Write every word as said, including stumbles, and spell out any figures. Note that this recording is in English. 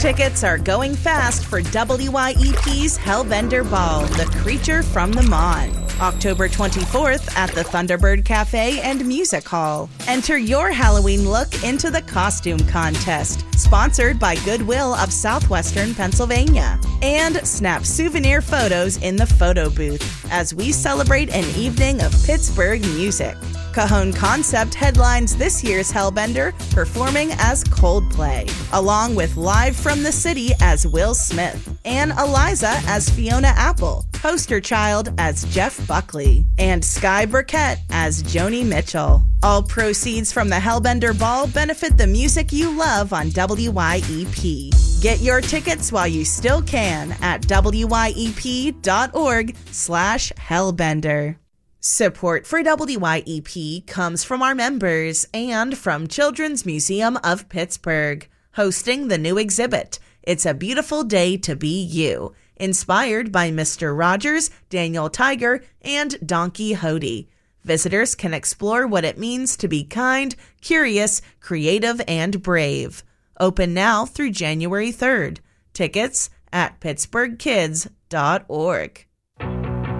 Tickets are going fast for W Y E P's Hellbender Ball, The Creature from the Mon, October twenty-fourth at the Thunderbird Cafe and Music Hall. Enter your Halloween look into the costume contest, sponsored by Goodwill of Southwestern Pennsylvania. And snap souvenir photos in the photo booth as we celebrate an evening of Pittsburgh music. Cajon Concept headlines this year's Hellbender, performing as Coldplay, along with Live from the City as Will Smith, and Eliza as Fiona Apple, poster child as Jeff Buckley, and Sky Burkett as Joni Mitchell. All proceeds from the Hellbender Ball benefit the music you love on W Y E P. Get your tickets while you still can at W Y E P dot org slash Hellbender. Support for W Y E P comes from our members and from Children's Museum of Pittsburgh, hosting the new exhibit, It's a Beautiful Day to Be You, inspired by Mister Rogers, Daniel Tiger, and Don Quixote. Visitors can explore what it means to be kind, curious, creative, and brave. Open now through January third. Tickets at pittsburgh kids dot org.